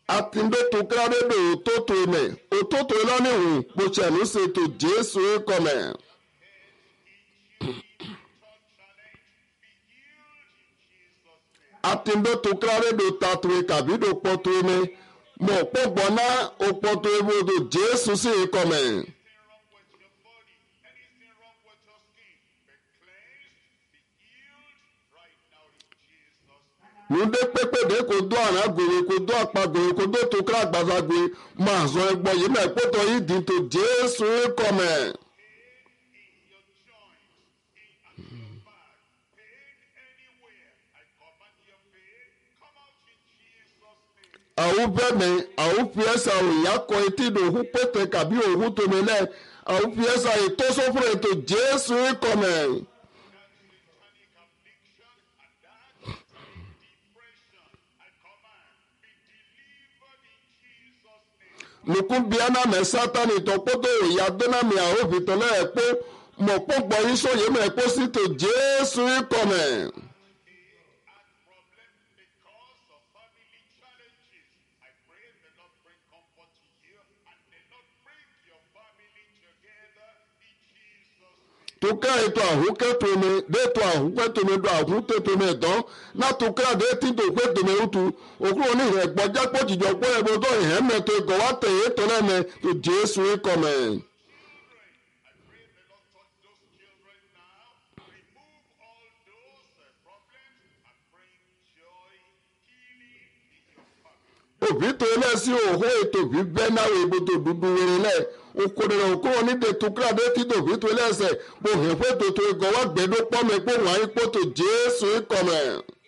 Atindo tukrade do ototo eme. Ototo elani hu. Pochenu se to Jesu ekome. Atindo tukrade do tatwe kabido poto eme. Mo pọgbọna okpoto ebo do Jesu se ekome. Nude pépédé kò dó àrà gòwè kò dó àpá gòwè kò dó tokra àgbàzà gòwè máa zọ ẹgbọ yìí náà pọtọ yìí dín tó Jésù kọmẹ. Àwọn bẹ́ẹ̀ni àwọn fiẹ́sà òyà kọ etí ní òhun pété kàbí òhun tómi lẹ̀ àwọn fiẹ́sà ètò sọ́fúnra ètò Jésù kọmẹ. Nukubiana me Satani tọkpọtọ òyà dọ́nàmì àwọn òfìtọ́lẹ̀ ẹ̀kpọ́ mọ̀kpọ́gbọ̀ yìí sọ̀yẹ́ mọ̀ ẹ̀kpọ́ sí tó Jésù kọmẹ. Tuka ètò àhúkẹ́tòmí dètò àhúkẹ́tòmí do àhúkẹ́tòmí ẹ̀dán náà tuka dé títò kẹ́tòmí òtù òkúrò oníhìn ẹ̀gbọ́jà pọ̀jìjọ pọ̀ ẹ̀bùdó ìhẹ́mẹ̀tò ìgọ̀wá tẹ̀yẹ́ tọ́lẹ́mẹ̀ tó Jésù kọmẹ̀. Òbí tó lẹ́sí òhó ètò bíbẹ́ náà ìbòtò dúdú wẹ̀rẹ̀ lẹ̀ okodere okòwò ní dètò kíláàdé tí tòbí tó lẹ́sẹ̀ bó hẹ̀ fẹ́ tòtò ìgọ̀wá gbẹ̀dọ̀ pọ́mẹ̀ pé wọ́n á ipò tó Jésù kọmẹ̀.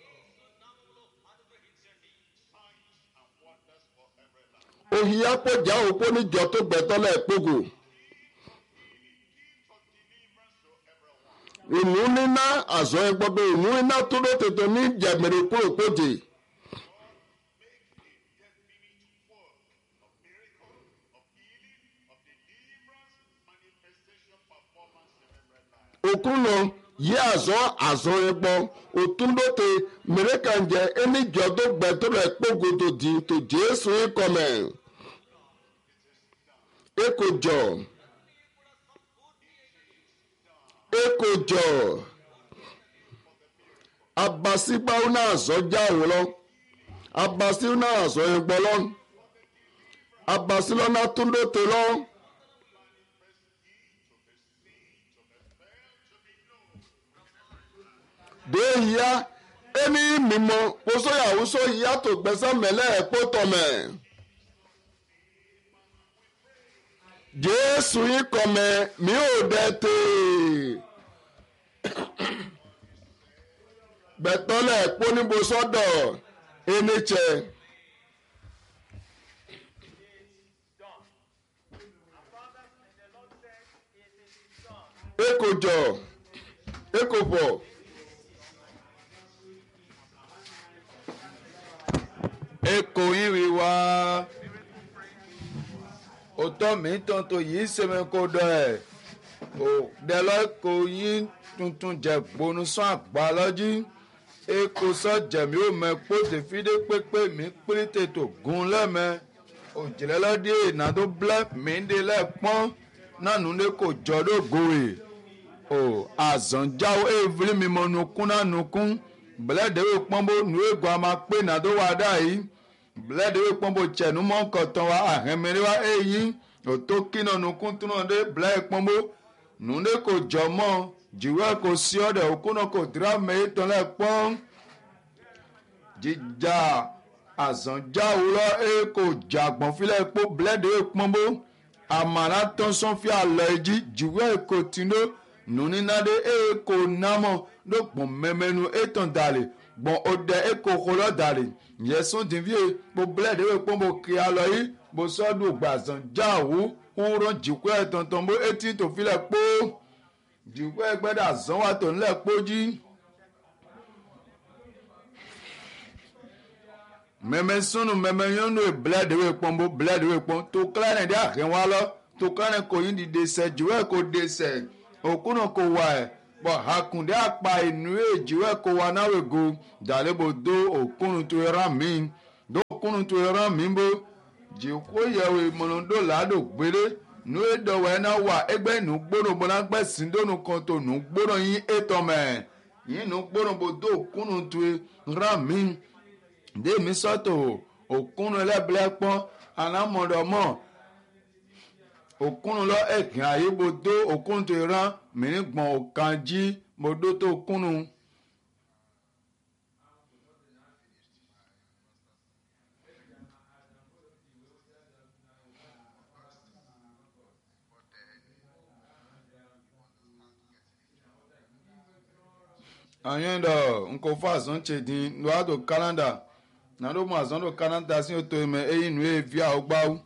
Òhìyá pọ̀jà òpó níjọ tó gbẹ̀tọ́lẹ̀ kpógò. Ìmú níná àzọ ẹgbọ́dọ̀ ìmú níná tó ló tètè ní jẹ̀mẹ̀rẹ̀ kúrò kójì. Okuno yi azọ ẹgbọ otundote mẹrẹkànjẹ ẹnìjọdọ gbẹtọrọ ẹkpọgodo di to Jésù kọmẹ. Ekojọ abasigbawo náà zọ jáwó lọ abasiwo náà zọ ẹgbọ lọ abasilọ náà tundote lọ. Déhìá ẹni mímọ kósóyàwósó yìí tó gbẹsẹ mẹlẹ ẹkpó tọmẹ. Jésù yìí kọmẹ mi ò dẹ̀tẹ̀. Gbẹ̀tọ́lẹ̀ ẹkpó níbo sọ́dọ̀ ẹnìtsẹ. Ekojọ ekopọ. Eko iri wa otɔ mi tɔntɔ yi sɛmɛ ko dɔ ɛ o dɛlɛ ko yi tuntun jɛ gbonu sɔn agbalɔ dzi eko sɔ jɛmi o mɛ kpo tefi de kpekpe mi kpli te to gun lɛ mɛ o dzilɛ lɛ di nado blɛ mi de lɛ kpɔn nanu de ko dzɔ do goe o azɔnjawo evli mi mɔ nukun na nukun blɛ de o kpɔn bo nu ego ama kpe nado wa da yi. Bled we kpɔn bo tsɛnu mɔ kɔtɔn wa ahɛmɛri wa eyi oto kinɔ nukuntun de bled kpɔn bo nu de ko dzɔ mɔ dziwɛ ko siɔ de okunɔ ko dra me etɔn lɛ kpɔn dzidza azɔnjawo lɔ eye ko dza gbɔnfi lɛ kpɔ bled we kpɔn bo amana tɔn sɔnfi alɔ dzi dziwɛ ko ti do nunina de eye ko namɔ do gbɔn mɛmɛnu etɔn dali gbɔn ode eko xolɔ dali. Yẹ̀sùn dìbíye bó blẹ́ẹ̀dì wẹ̀ pọ́n bó kí a lọ yìí bó sọ́dún gbàzàn jáwó ń rán jìkú ẹ̀ tọ̀ntọ̀n bó etí tó filẹ̀ kpó jìkú ẹ̀ gbẹ́dà zọ́n wà tó ńlẹ̀ kpó jí. Mẹ̀mẹ̀ sunu mẹ̀mẹ̀ yọnu blẹ́ẹ̀dì wẹ̀ pọ́n bó blẹ́ẹ̀dì wẹ̀ pọ́n tó kílánì dí àhẹ́ wa lọ tó kílánì kò yín di desẹ̀ jìkú ẹ̀ kò desẹ̀ òkúnà kò wà ẹ̀. Bọ̀ hakunde akpa inu ejiwe ko wa nawe go dalebo do okunu to era mi do kunu to ran mimbo ji ko yewe monondo lado gbere nu edo we na wa egbe nu gboro bo na gbe sindonu kan to nu gboro yin etome yin nu gboro bo do kunu to ran mi de mi soto okunu eleble pon anamodo mo okunu lo ekin aye bo do okunu to ran mi ni gbon okanji mo do to kunu. Ayendo nko fa azon chedin no ado calendar na do mo azon do calendar sin oto eme eyin nu e via ogbawu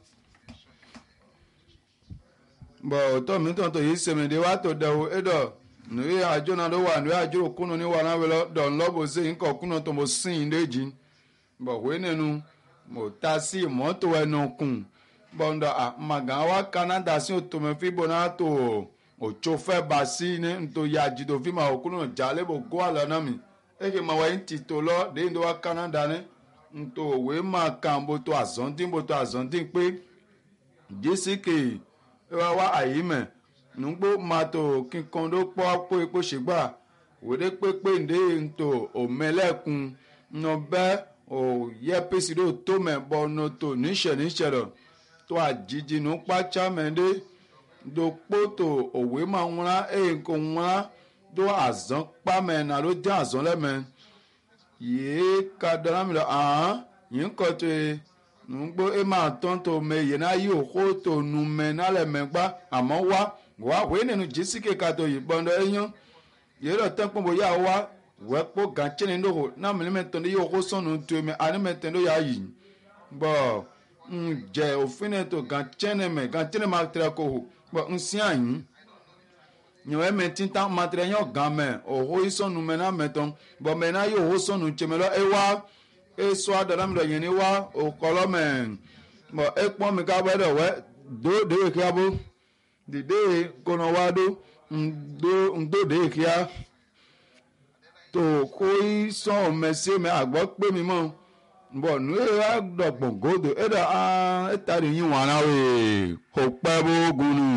bo to mi ton to yi seme de wa to dawo edo nu e ajo na do wa nu ajo kunu ni wa na we lo don lo bo se nko kunu to mo sin deji bo we nenu mo ta si mo to enu kun bo ndo a magan wa calendar sin oto me fi bo na to ochofe basi ne nto ya jido fi ma okunu jale bo go ala na mi eke ma wa nti to lo de ndo wa Canada ne nto we ma kan bo to azondin pe jesike wa ayime nugbo ma to kinkon do po epo segba we de pe nde nto omelekun no be o ye pesi do to me bo no to ni se lo to ajiji nu pa cha mende do kpoto òwe máa ń wá nǹkan ń wá do àzán pámẹ́ náà ló dé àzán lẹ́mẹ́ yìí ká dáná mi lọ yìí ń kọ́ tó e nùgbó ẹ máa tán tó mẹ yìí náà yìí òkó tó nu mẹ náà lẹ́mẹ́ gbá àmọ́ wá wé nínú jísíkè ká tó yìí gbọ́ndọ̀ ẹ̀yán yìí lọ tẹ́ pọ́n bó yà wá wẹ́ pọ́ gànchẹ́ ní lóko náà mi mẹ́tọ́ ní yìí òkó sọ̀nù tó mi àní mẹ́tọ́ ní yà yìí bọ́ jẹ́ òfin ní tó gànchẹ́ ní máa tẹ̀lé kó hù bɔ ŋsia yin nyɔɛ mɛ tinta matɛrɛ nyɔ gan mɛ oho isɔnu mɛ na mɛtɔn bɔn mɛ na yi oho sɔnu tsɛmɛ lɔ ewa esɔ adala mi lɔ yɛn ni wa okɔlɔ mɛ bɔn ekpɔn mi ka bɔ ɛdɔ wɛ do de kia bo dide kɔnɔ wa do ŋdo de kia to ko isɔn mɛ se mɛ agbɔ kpe mi mɔ bɔn nu ye wa dɔ gbɔn godo ɛdɔ eta de yin wana we o pɛ bo gunu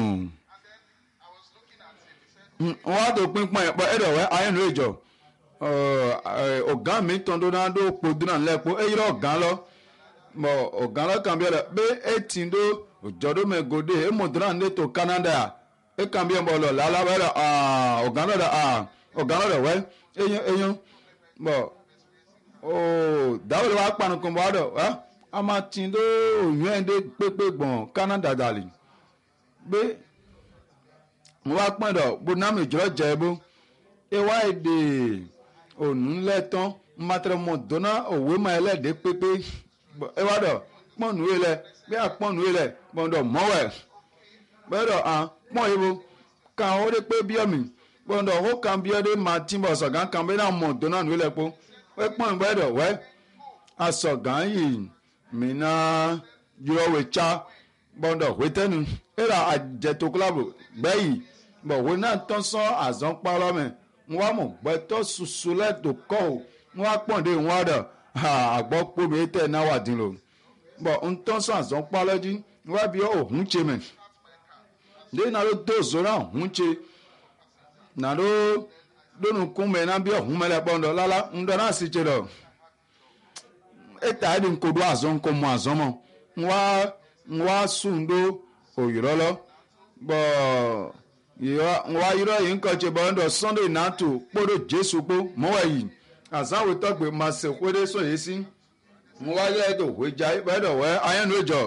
wọ́n á tó pínpín ẹ̀pọ̀ ẹ̀dọ̀ wẹ́ ayélu ìjọ ọ̀gá mi tán tó náà tó po dúnà lẹ́pọ̀ èyí lọ ọ̀gá lọ mọ̀ ọ̀gá lọ kàn bí ẹ̀dọ̀ pé ètí tó òjọ́dún mẹ́gòdè èmọ̀dúnà ní tó Canada ẹ̀ kàn bí ẹ̀mọ̀ lọ lálàbẹ̀ ẹ̀dọ̀ ọ̀gá lọ́dọ̀ wẹ́ eyín mọ̀ dáwọ́lẹ̀ wá panukun bọ́ ọ̀dọ̀ a máa tí tó òyìn ẹ̀ dé pépé gbọ̀n Canada dàlí pé wọ́n wá pọ́n dọ̀ bó náà mi jọ́ jẹ́ bó ewa èdè ònú lẹ́tọ́ matrẹ́mọ̀ dọ́nà òwe máa ẹlẹ́dẹ́ pépé ewa dọ̀ pọ́nù ilẹ̀ bí a pọ́nù ilẹ̀ bọ́ndọ̀ mọ́wẹ̀ bẹ́ẹ̀dọ̀ pọ́n yìí bó kàn ó dé pé bíọ́mì bọ́ndọ̀ ó kàn bíọ́dé máa tí bọ̀ sọ̀gán kàn bẹ́ẹ̀ náà mọ̀ dọ́nà nù ilẹ̀ pọ́ wẹ́ pọ́n bẹ́ẹ̀dọ̀ wẹ́ asọ̀gán yìí mìíràn yọ̀wé tsa bọ́ndọ̀ wẹ́tẹ́nu ẹ̀rọ àjẹtòkúlábò gbẹ́yìí bọ̀ wọ́n náà tán sán àzán parọ́ mẹ́ wọ́n mọ̀ gbẹ́tọ́ ṣoṣo lẹ́tọ̀ kọ́ ò wọ́n pọ̀ndé wọ́n dọ̀ àgbọ̀ pòmí tẹ̀ náà wà dín lò bọ̀ ń tán sán àzán parọ́ jí wọ́n bí òhun ṣe mẹ́ lẹ́yìn náà ló tó zora òhun ṣe náà ló lónìí kún mẹ́ náà bí òhun mẹ́lẹ̀ pọ́ndọ̀ lálá ń dọ́ náà sì ṣe lọ ẹ̀ta ẹ̀dí ń kodó àzán kò mọ àzán mọ́ wọ́n sùn dó òyìnbó lọ bọ̀ wá irọ́ yìí ń kọ́che bọ́ ọ́ndọ̀ Sunday nàtò kpọ́dọ̀ Jésù kpó mọ́wá yìí àsáwò tọ́gbé máa ṣe kóde sọ yìí sí mo wá yẹ ẹ̀dọ̀ òwe jà ẹ̀dọ̀ wẹ́ ayẹ́nu ìjọ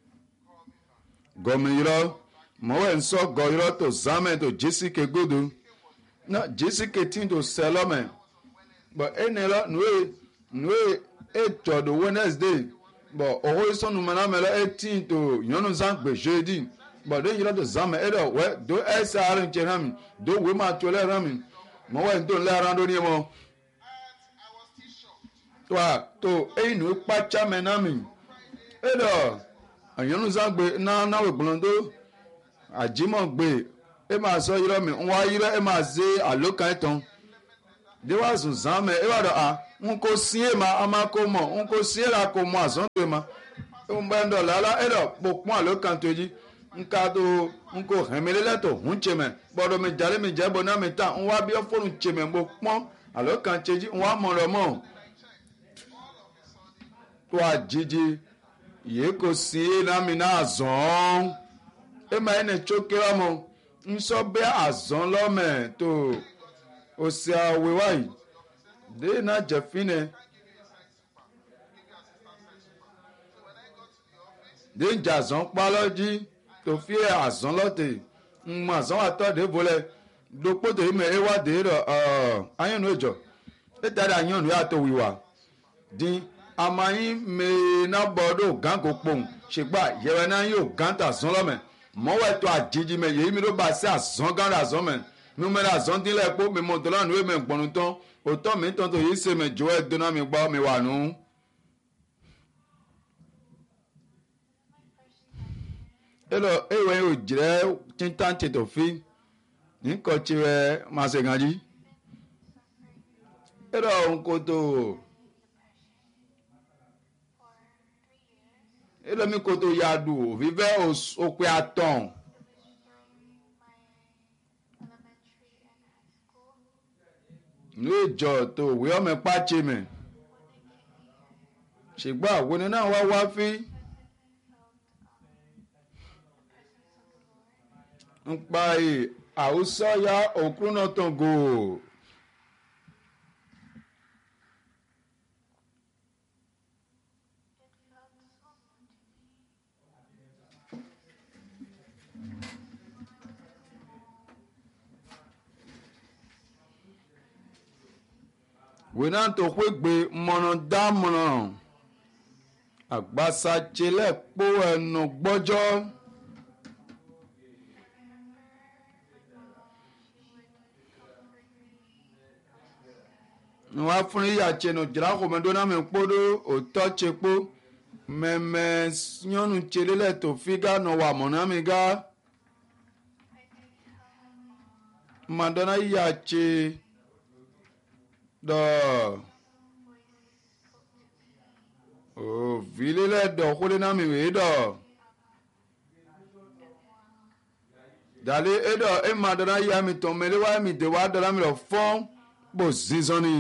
gọ́mi irọ́ mọ́wá ń sọ gọ́ irọ́ tó zámẹ́ tó Jésù ké gbódò náà Jésù ké tí tó sẹ́ lọ́mẹ́ bọ̀ ẹ̀nì lọ nùwé ètòdò Wednesday bọ̀ òwò ìsọ̀nù mẹ́nàmẹ́lẹ́ ẹ̀tí tó yọ̀nù zàgbé jeudi bọ̀ do yìí lọ́dọ̀ zàmẹ ẹ̀dọ̀ wẹ́ do ẹ̀sẹ̀ àrùn ìjẹ́ náà mi do wé máa tó lẹ́rọ̀ mi mọ̀ wẹ́ tó lẹ́rọ̀ lórí ẹ̀ mọ́ tó ẹ̀yìn ní pàṣẹ mẹ́ náà mi ẹ̀dọ̀ àyànnú zàgbé náà wẹ̀ gbọ́ndó àjímọ̀ gbé ẹ̀ máa sọ yìí lọ́ mi ń wá yìí lọ́ ẹ̀ máa zé àlókàn ẹ̀tàn de wa zun zan me e wa do a nko sie ma ama ko mo nko sie la ko mo azon to ma o mba ndo la la e do pokpon alo kan to ji nka do nko hemele le to hun cheme bodo me jale me je bona me ta nwa bi o fonu cheme mo pon alo kan cheji nwa mo lo mo to ajiji ye ko sie na mi na azon e ma ene chokera mo nso be azon lo me to o se awe wai de na jefine de jazon paloji to fi azon lote mo azon ato de bole dopo de me e wa de ro ayan no ejo e tare ayan no ato wiwa din amayin me na bodo gan ko pon segba yewe na yo gan ta zon lo me mo we to ajiji me ye mi lo ba se azon gan ra zon me mi me ra zon din le po mi mo to la nu me gbonu ton o to mi ton to yi se me jo e do na mi gba mi wa nu elo ewe o jire tintan che to fi ni ko chi we ma se ganji elo nko to elo mi ko to yadu vive o pe aton ní ìjọ tó òwe ọmọ ẹ̀pá ṣe mẹ́ ṣùgbọ́n àwọn ẹni náà wá fí ń pa àwùsọ ya òkúrú náà tàn gò wena tó kwegbe mọ̀nà dá mọ̀nà àgbàsàtsẹlẹ̀ kpó ẹnu gbọ́jọ́ wọ́n á fún yíyà tsẹnu dzra xɔmɛdó náà mi kpó ɖo òtọ́ tse kpó mɛmɛ nyɔnu tselélẹ̀ tó fi gá nɔ wà mọ̀ náà mi gá madɔ náà yíyà tse dɔ o vili lɛ dɔ xɔlɛ náà mi wèé dɔ dali e dɔ e ma dɔ náà yíyà mi tɔn mɛlɛ wa mi de wa dɔ náà mi lɔ fɔn bó zizɔni.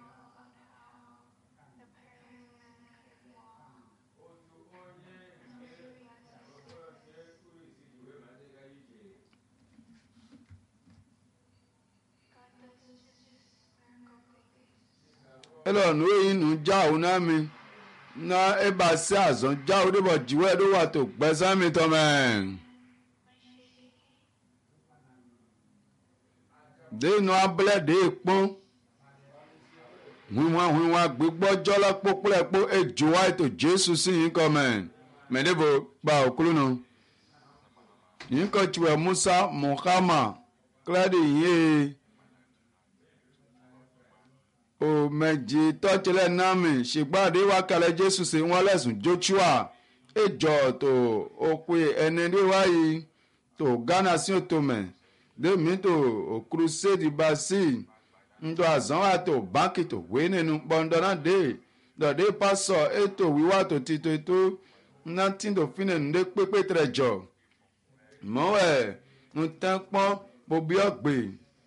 elo nu eyi nu ja o na mi na eba se azon ja o de bo jiwe do wa to gbesa mi to me de no able de pon wíwá gbígbọ́ jọ́lá pópólẹ́pó ejò wá ètò jésù sí yín kọ́ mẹ́ẹ̀dẹ́bò gba òkúrú nu yín kọ́ tiwẹ̀ musa muhammad kíládì yín o méjì tọ́tìlẹ̀ náàmì ṣègbàdé wá kalẹ̀ jésù sí wọn lẹ́sùn joshua ejò tó òpè ẹni dé wáyé tó ghana sí òtòmẹ̀ dèmí tó òkúrú sédì bá sí ndo azan wa to banki to we nínú bọ́ndọ́nà dé dọ̀dé pásọ̀ ètò wíwá tó ti tó ètò náà tó fi nínú dé pépé tẹ̀rẹ̀ jọ mọ́wẹ́ ń tẹ́ pọ́n bóbí ọ̀gbẹ́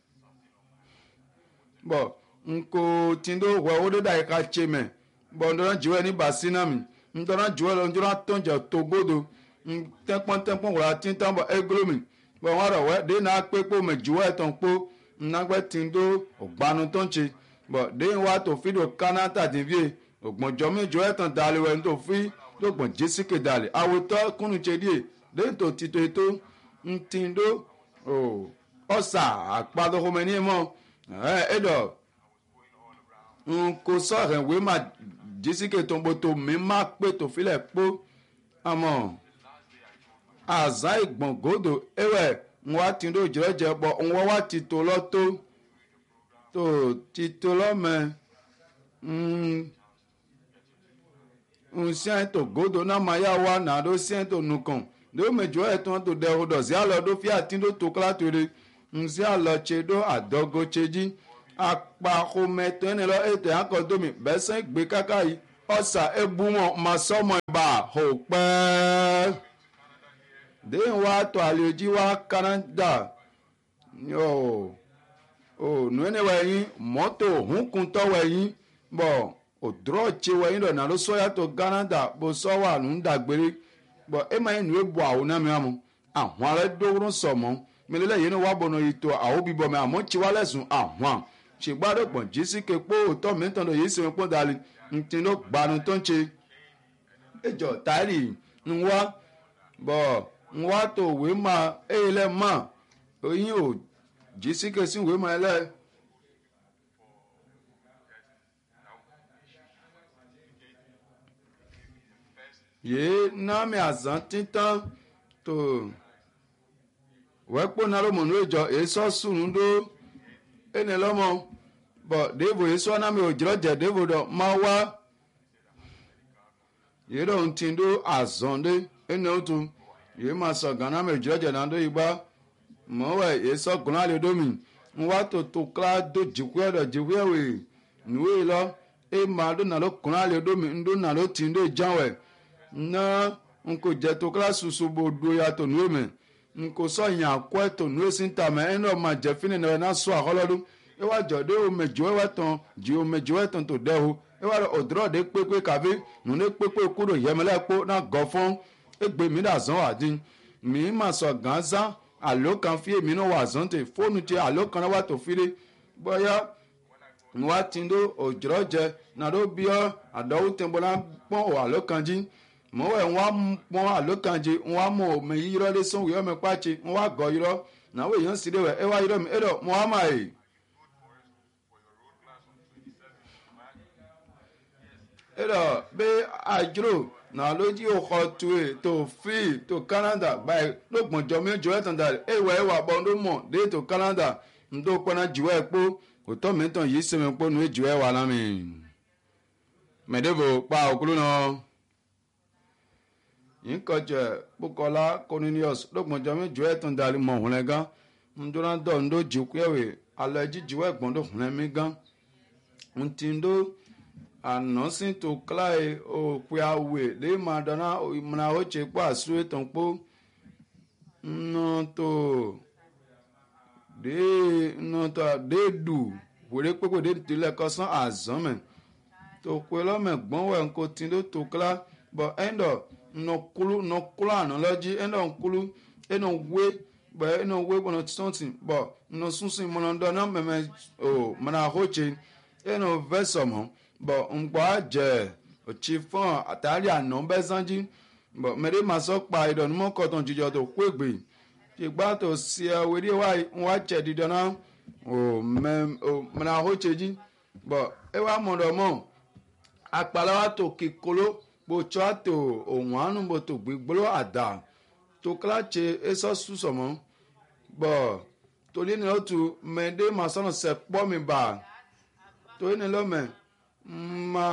bọ̀ nkò tí ndó wọ̀ ó dédà yìí ká tse mẹ́ bọ́ndọ́nà jùwẹ́ ní basinami ndọ́nà jùwẹ́ lọ ndọ́nà tó ń jẹ tó gbódo ń tẹ́ pọ́n wọ́n ti ń tán bọ̀ égolomi bọ̀ wọ́n rọ̀ wẹ́ dé náà pé pọ́ mẹ́ jùwẹ́ tó ń pọ́ nagbẹ tindo ògbanu tó ń ṣe bọ déyìn wa tó fi do kánátà dìbíye ògbọ̀njọ́ méjọ ẹ̀tàn dalẹ̀ wẹ̀ tó fi tó gbọ̀n jésìkè dalẹ̀ àwòtọ́ kúnnù ṣe díẹ̀ déyìn tó ti tó ètò ń tindo ọ̀sà àpàdókòmẹ́ni mọ́ ẹ̀dọ̀ nkò sọ̀rọ̀ ìwé mà jésìkè tó ń bọ̀ tó mi má pé tó filẹ̀ pọ́ àmọ́ àzá ìgbọ̀ngòdò ẹ̀wẹ̀ nwa tindo jẹrẹjẹ bọ nwa wa tito lọ tó tito lọ mẹ nsíàn tó godo náà máa yá wa nà ló síàn tó nùkàn ló mẹjọ ẹ tó tó dẹ ọdọ sí àlọ tó fi àtindo tó kílá tó re nsíàn lọ tse dó àdọgọ tse dí akpaxɔmɛtɔ ene lɔ ete akɔdomi bɛsɛ gbe kaka yi ɔsa ebumɔ masɔmɔ ba ho kpɛɛ den wa tɔ alioji wa Canada o nuene wɛ yi mɔto hukuntɔ wɛ yi bɔn o drɔ tse wɛ yi dɔ nalo sɔya to Canada bo sɔ wa nu dagbere bɔn ema yi nu ebu awo na mi amu ahɔn alɛ doworo sɔmɔ mɛlɛlɛ yi ni wa bɔnɔ yi to awo bibɔ mɛ amɔ tsi wa lɛ sun ahɔn tsigba ɖe gbɔn dzisi ke kpo otɔ mi tɔn do yi sɛmɛ kpo dali ŋuti no gbanu tɔn tse edzɔ tayi ŋua bɔn ŋua to wee ma eye lɛ ma oyin o dzisi ke si wee ma lɛ ye na mi azã titan to wee kpo na lo mɔ nu edzɔ esɔ sunu do ene lɔmɔ bɔn devo esɔ na mi o dzrɔ dze devo dɔ ma wa ye dɔ ŋuti do azɔn de ene wotu ye ma sɔ gana mi o dzrɔ dze na do yigba mɔwɛ esɔ glɔn ale do mi ŋua to kla do dzikuɛ dɔ dzikuɛ wee nuwe lɔ ema do na lo glɔn ale do mi ŋdo na lo ti do dzawɛ na ŋko dze to kla susu bo do ya to nuwe me ŋko sɔ nya kɔɛ to nuwe si ta mɛ ɛnɛ ma dze fi ne na na sɔ akɔlɔ do ewa dzɔ de o me dzo ewa tɔn dzi o me dzo ewa tɔn to de o ewa o drɔ de kpekpe kavi nu ne kpekpe ku do yɛmɛlɛ kpo na gɔfɔn egbe mi da zɔn wa di mi ma sɔ ganza alo kan fi mi no wa zɔn te fonu tse alo kan na wa to fi de bɔya wa ti do o dzrɔ dze na do biɔ aɖewo te bɔ na kpɔn o alo kan dzi mɔwɛ wa kpɔn alo kan dzi wa mɔ o me yirɔ de sɔn yɔ me kpa tse wa gɔ yirɔ na wo yɛn si de wɛ ewa yirɔ mi eɖɔ mɔ wa ma ye. eɖɔ be adzro na lo dzi o xɔ tue to fi to Canada gbae lo gbɔndzɔ mi dzo etɔn da ewɔ ewa bɔ ŋdo mɔ de to Canada ŋdo kpɔna dziwɔ ekpo wòtɔ mi tɔn yi sɛmɛ kpo nu edziwɔ ewa la mi mɛdevo kpa okulu nɔ yi kɔdze kpokɔla Cornelius lo gbɔndzɔ mi dzo etɔn da mɔ hlɛ gã ŋdo na dɔ ŋdo dzikuɛwe alɛ dzi dziwɔ egbɔn do hlɛ mi gã ŋuti ŋdo anɔsi to kla ye o kpea we de ma dɔna mna o tse kpo asu etɔn kpo nɔ to de du wòle kpekpe de ti lɛ kɔsɔn azɔn mɛ to kpe lɔ mɛ gbɔn wɛ ŋko ti do to kla bɔn ɛndɔ nɔkulu anɔ lɔ dzi ɛndɔ nkulu ɛnɔ we bɔn ɛnɔ we bɔn sɔnti bɔn nɔ sunsun mɔnɔ dɔ na mɛmɛ o mna o tse ɛnɔ vɛ sɔmɔ bɔn ŋgbɔ adze otsi fɔn atali anɔ bɛ zanji bɔn mɛ de ma sɔ kpa idɔnumɔ kɔtɔn dzidzɔ to kó egbe tsigba to sia wedi wa tse didɔ na o mɛ ho tse dzi bɔn ewa mɔ dɔ mɔ akpala wa to kikolo bo tsɔ ato oŋuanu bo to gbigblo ada to kla tse esɔ susɔmɔ bɔn toli ne otu mɛ de ma sɔ no sɛ kpɔ mi ba to ne lɔ mɛ ma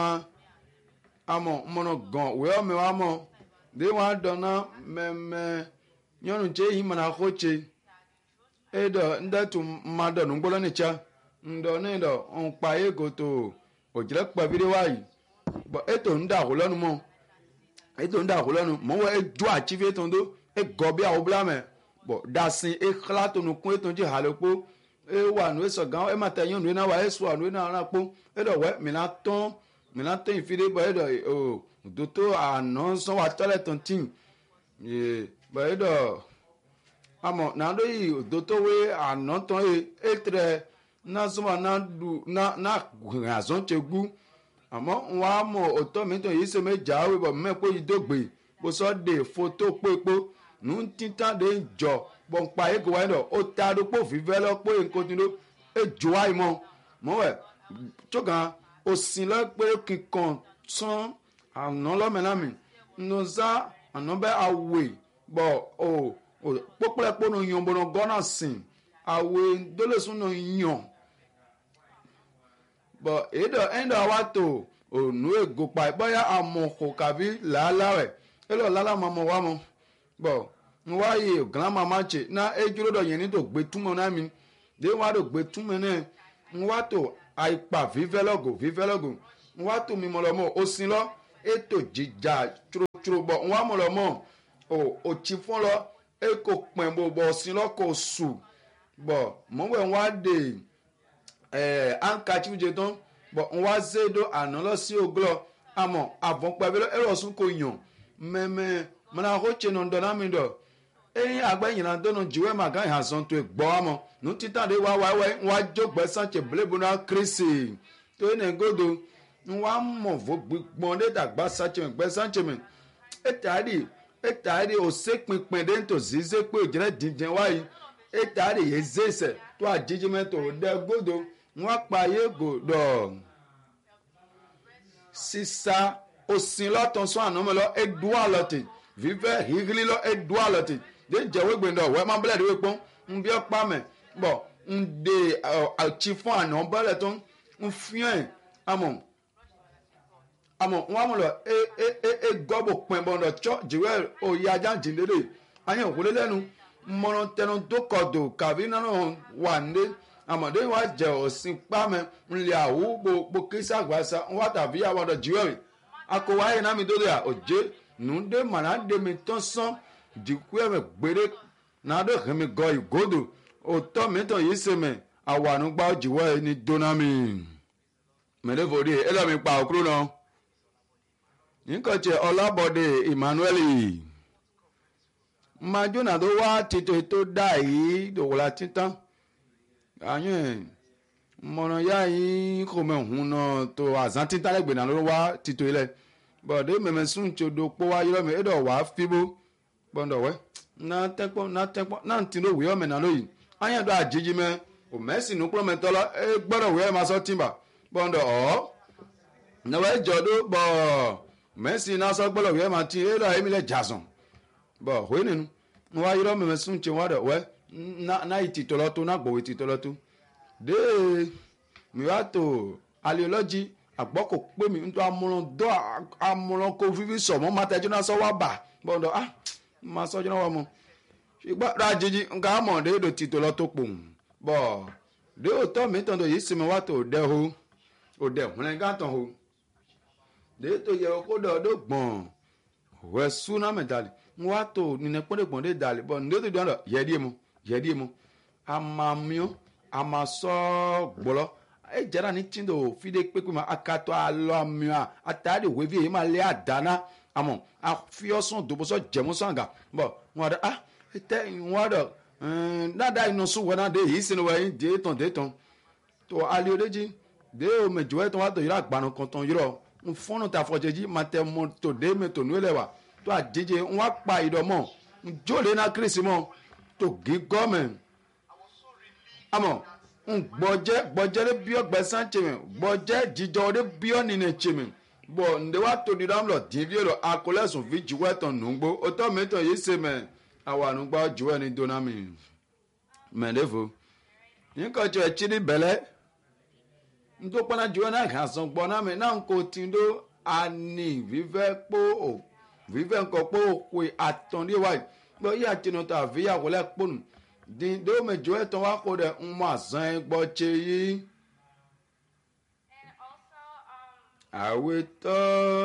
amɔ mɔnɔ gɔn wɛɔ mɛ wa mɔ de wa dɔ na mɛmɛ nyɔnu tse yi mana xɔ tse eɖɔ ŋdɛ tu ma dɔ nugbɔlɔ ne tsa ŋdɔ ne dɔ ŋkpa ye goto odzre kpɛvi de wa yi bɔn eto ŋdɛ aholɔnu mɔ eto ŋdɛ aholɔnu mɔwɔ edzo atsivi etɔn do egɔ bi awo bla mɛ bɔn dasi exla to nukun etɔn dzi halo kpo ewa nu esɔ gã ema ta nyɔnu ena wa esua nu ena na kpo eɖɔ wɛ mina tɔn ifi de bɔn eɖɔ o doto anɔ sɔn wa tɔ lɛ tɔn tin ye bɔn eɖɔ amɔ na do yi doto we anɔ tɔn ye etrɛ na zɔma na du na azɔn tse gu àmọ́ wọn á mọ òtọ́ mi tán yìí ṣe méjà wí bọ̀ mẹ́ pé yìí dógbè bó sọ de foto pépo nù ń títàn de jọ bọ̀ ń pa ego wáyé lọ ó ta do pé òfìfẹ́ lọ pé nǹkan tí ló ejò wáyé mọ́ mọ́wẹ́ tsokan òsì lọ pé kíkan sán àná lọ́mẹ́lámì nùzá àná bẹ́ awè bọ̀ ò kpókpólẹ̀ kpó nù yàn bọ̀nà gọ́nà sìn awè dólèsùn nù yàn. Bɔ eɖɔ ɛndɔ wa to onu ego kpa bɔya amɔ xɔ kavi lala wɛ elɔ lala mamɔ wa mɔ bɔ wa yi glan mama tse na edzro dɔ yɛni to gbetumɔ na mi de wa do gbetumɔ nɛ wá tó àìpà fífẹ́lọ́gò wá tó mímọ́ lọ́mọ́ ó sin lọ ètò jíjà tsorotsorò bọ̀ wá mọ̀ lọ́mọ́ ò tí fún lọ èkó pẹ̀ bọ̀ sin lọ kò sùn bọ̀ mọ̀wé wá dé àǹkàtì jẹ tán bọ̀ wá zédo àná lọ sí oglọ àmọ́ àfọ̀npẹ̀bẹ̀ ẹ̀rọ sún kò yàn mẹ́mẹ́ mọ́nà ó tse nà dọ̀nà mi dọ̀ ẹ̀yìn àgbẹ̀yìnà dọ́nà jìwẹ́ màgá ìhànsán tó gbọ́ àmọ́ nù títà dé wá wá jógbẹ́ sàntsẹ̀ bléboná kírísì tó yẹn nà gòdò wá mọ̀ fó gbọ́n dé dàgbà sàntsẹ̀ gbẹ́ sàntsẹ̀ mi ètàdì òsè pínpín dé tó zizé pé òjìrẹ́ dìndín wáyé ètàdì yẹ zèsẹ̀ tó àjíjí mẹ́tò dẹ́ gòdò wọ́n pa yé gòdò sísá òsìn lọ́tọ̀ sún ànámọ́ lọ ẹ̀dùn àlọ́tì vivẹ́ hìhìlì lọ ẹ̀dùn àlọ́tì dé jẹ́wé gbẹ̀ndọ̀ wẹ́ máa bẹ̀rẹ̀ dé pọ́n ń bí ọ́pá mẹ́ bọ̀ ń de àti fún àná bẹ́rẹ̀ tó ń fíàn àmọ́ wọ́n mọ̀ lọ ẹ gọ́bù pẹ̀mbọ̀ndọ̀ tsọ́ jìwẹ́ òye ajá jìndédé ayé òkúlé lẹ́nu mọ̀nà tẹnu tó kọ̀dọ̀ kàbí nánà wà ní àmọ̀dé wa jẹ́ òsìn pàmẹ́ ńlẹ̀ àwù gbogbo kírísà gbàsá wà tàbí àwọn ọ̀dọ̀ jìwẹ́ rẹ̀ akọ̀wé ayé náà mi dóde à òjé nùdé màná dé mi tán sán dìkú ẹ̀mẹ̀ gbére náà dé hẹ́mi gọ ìgòdò òtọ́ mi tàn yìí sèmẹ̀ àwọn ànúgbà jìwẹ́ ní dónámì mẹ́lẹ́fọ̀dé ẹlẹ́mi pa òkúrò náà nǹkan tẹ ọlábọ̀dé emmanuel majona tó wá tètè tó dá yìí dòwòlá títán àyàn mọ̀nà yá yìí kò mẹ́ hun náà tó àzán títán lẹ́gbẹ̀ẹ́ náà ló wá tètè ilẹ̀ bọ̀dé mẹ́mẹ́ sùn tí o do pọ́ wá yọrọ mi ẹ̀dọ̀ wá fíbó gbọ́dọ̀ wẹ́ náà tẹ́pọ́ náà tí ló wíyọ́ mẹ́ náà lóyìn àyàn tó àjíjí mẹ́ ò mẹ́sìn ní kúrò mẹ́tọ́ lọ ẹ gbọ́dọ̀ wíyọ́ máa sọ tìǹbà gbọ́dọ̀ ọ̀ náà wẹ́ jọ̀dọ̀ bọ̀ mẹ́sìn náà sọ gbọ́dọ̀ wíyọ́ máa ti ẹ̀rọ ẹ̀mí lẹ̀ jàsùn bọ̀ wẹ́ nínú wọ́n wá yọrọ mẹ́mẹ́ sùn tí wọ́n dọ̀ wẹ́ náà ìtìtọ́lọ́tò náà gbòwé ìtìtọ́lọ́tò dé mi wá tó aliology àgbọ́kò pé mi ń tó amúran kó fífi sọ̀ mọ́ máa tẹ́jú náà sọ wá bà bọ́dọ̀ máa sọ́jú náà wà mọ́ ṣùgbọ́n rájíjí nǹkan àmọ̀ dé èdò tìtọ́lọ́tò pòun bọ̀ dé òótọ́ mi tán tó yìí sinmi wá tó dẹ́ ho òdẹ òhun ẹ̀ gàtàn ho dé tó yẹ kó dọ̀ gbọ̀n wẹ́ súná mẹ́tàlì wá tó nínú pọ́ndégbọ̀n dé dàlí bọ̀ ní tó dọ̀ yẹ́dí mu amamiọ́ amasọ́ gbọ́lọ́ ẹ jẹ́ra ní tí ń dò fídé pépé ma akatọ́ alọ́ amiọ́ àtàdé wévi èyí máa lé àdáná àmọ́ àfiọ́sùn dòbòsọ́ jẹ̀músọ̀ àgà bọ̀ wọn dọ̀ tẹ́ wọn dọ̀ dáadáa inú sùn wọn náà dé yìí sínú wẹ̀yìn dé tán tó alẹ́ òdejì dé omejì wẹ̀ tán wà tó yìí àgbànú kan tán yìí ń fọ́nù tà fọ́jẹ́jì máa tẹ mọ́ tó dé mi tó nílẹ̀ wà tó àdíje wọn pa ìdọ̀mọ́ jólè náà kírísì mọ́ tó gí gọ́ọ̀mẹ̀ntì àmọ́ gbọ́jẹ́ lé bíọ́ gbẹ̀sán tèmi gbọ́jẹ́ jíjọ lé bíọ́ nínú tèmi bọ̀ ǹdẹ́ wàá tó dídá lọ dín bí lọ akọlẹ́sùn fi jùwẹ́ tán nùgbó ọtọ́ mi tán yìí ṣe mẹ́ àwọn ànúgbà jùwẹ́ ní dónámì mẹ́lẹ́fọ́ nǹkan tí ẹ̀ tí ní bẹ̀lẹ́ ntó kpọ́nà jùwẹ́ náà hàn sàn gbọ́ náà mi náà ń kó tí ń dó àní fífẹ́ ńkọ pé òkú àtọ̀ndíwáyé gbọ́ yíyá tinú tó àfíyàwó lẹ́ kpọ́nù dín dó mẹ́jọ ẹ̀ tán wá kó dẹ̀ ń mọ àzán ẹ̀ gbọ́ tse yìí. àwẹ̀ tọ́.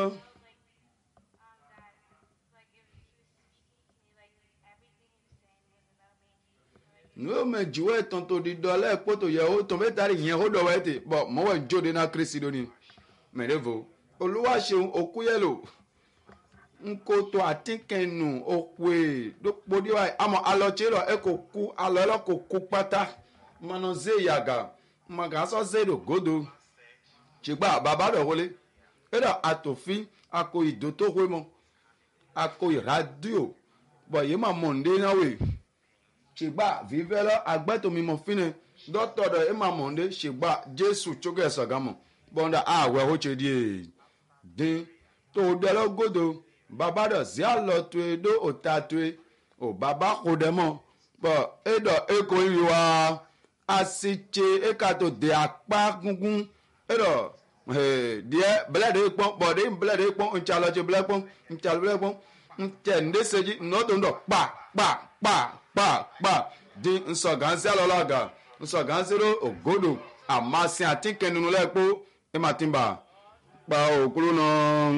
n'o mɛ jiwɛ tɔntɔ di dɔ lɛ kpoto yɛ o tɔn bɛ taari yɛn o dɔ wɛ ten bɔn mɔwɛ jo de na kirisi doni mɛ ne fo oluwa seun oku yɛ lo nkoto ati kɛnu okue do kpodi wa amɔ alɔtse lɔ eko ku alɔ lɔ ko ku kpata manɔ ze yaga maga sɔ ze do godo tsigba baba dɔ wole eɖɔ atofi ako idoto hoe mɔ ako radio bɔn ye ma mɔ nde na we. Ṣègbà vivẹ́ lọ agbẹ́tòmímọ̀ fínẹ dọ́tọ̀dọ̀ ẹ̀ máa mọ̀ ndé ṣègbà Jésù tsókè ẹ̀sọ̀gámọ̀ bọ́ndà àwẹ̀ ó ṣe díẹ̀ dín tó dẹ́ lọ́gọ́dọ̀ bàbá dọ̀ sí àlọ́ tó e dó òta tó e ò bàbá kò dẹ́ mọ̀ bọ̀ ẹ dọ̀ ẹ kò ń yí wa àsìtse ẹ ká tó dé apá gúngún ẹ dọ̀ díẹ̀ bẹ́lẹ́dẹ̀ pọ́n bọ̀dé bẹ́lẹ́dẹ̀ pọ́n ntsalọ́tse bẹ́lẹ́ pọ́n ntsalọ́ pọ́n ntẹ̀ ndéṣejì nọ́tò ńdọ̀ kpa di nsọ̀gánsí alọ́lága nsọ̀gánsí ló ògòdò àmásí àti kẹnunu lẹ́ẹ̀kpó ẹ máa ti bà pa òkúrú náà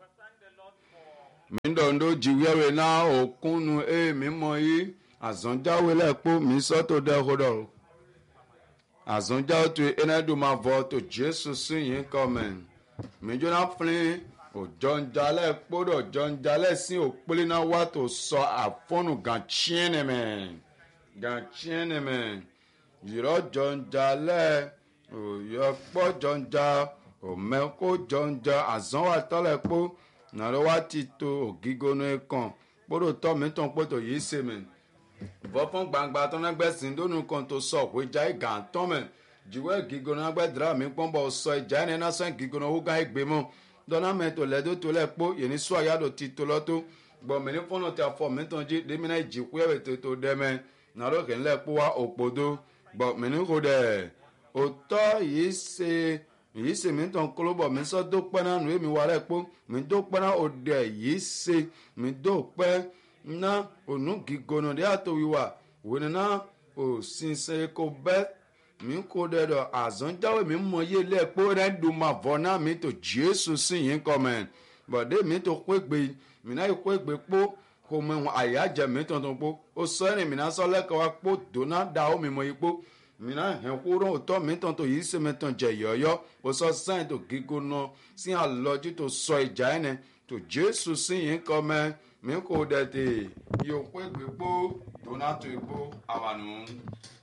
mi dọ̀ndó jìwéwé náà òkúnnu mi mọ yìí àzọ́njáwé lẹ́ẹ̀kpó mi sọ́tò dẹ́kọ̀dọ̀ àzọ́njáwé tó ẹnẹ́dùn máa vọ́ tó jésù sí yìí kọ́mẹ̀ mi jóná fúnni òjọ́njalẹ̀ kpọ́dọ̀ òjọ́njalẹ̀ sí òkpélé náà wá tó sọ àfọ́nù gàntsiẹ́nẹ̀mẹ̀ yìrọ̀ jọ́njalẹ̀ òyọ̀kpọ̀ jọ́nja òmẹ́kó jọ́nja àzọ́wà tọ́lẹ̀ kpó nàlọ́ wá ti tó ògígónú kàn kpọ́dọ̀ tọ́ mi tán kpọ́dọ̀ yìí sèmẹ̀ vọ́fọ́n gbangba tọ́nẹ́gbẹ́ sìndónú kan tó sọ òkúta ìgàntọ́mẹ̀ jìwẹ́ gígónú agbẹ́dìrà mi pọ́nbọ̀ sọ ìjà ẹni náà sọ gígónú owóga ìgbémọ̀ dọ́nà mẹ́tò lẹ́dọ̀ tó lẹ́ kpó yẹn ní sọ àyàdọ̀ ti tó lọ́tọ́ gbọ̀mí ní fọ́nà tí a fọ́ mi tán jí dèmínà ìjìkú ẹ̀wẹ̀ tó tó dẹ́mẹ́ nàró kẹ́ ń lẹ́ kpó wa òkpòdó gbọ̀mí ní kó dẹ̀ òtọ́ yìí ṣe mi tán kóló bọ̀ mi sọ dó pẹ́ náà nù èmi wà lẹ́ kpó mi dó pẹ́ náà òdẹ yìí ṣe mi dó pẹ́ ná ònú gígónú dẹ́ àtò wíwà wẹ́n náà òsínsẹ́ kó bẹ́ẹ̀ mi kò dẹ̀ dọ̀ àzọ́njáwé mi mọ yé lẹ́ẹ̀kpó rẹ̀ dùn máa vọ́ náà mi tó jésù sí yín kọ́mẹ̀ bọ̀dé mi tó kógbe mi náà kógbe kpó kò mọ àyájẹ mi tuntun kpó o sọ ẹni mi náà sọ lẹ́kọ̀ọ́ wa kpó dona da ó mi mọ yí kpó mi náà hẹ̀ kúrò òtọ́ mi tuntun yìí sì mi tàn jẹ yọ̀yọ́ o sọ sẹ́yìn tó gígóná sí àlọ́jú tó sọ ìjà ẹni tó jésù sí yín kọ́mẹ̀ mi kò dẹ̀ tè yóò kógbe kpó dona tó kpó àwànú.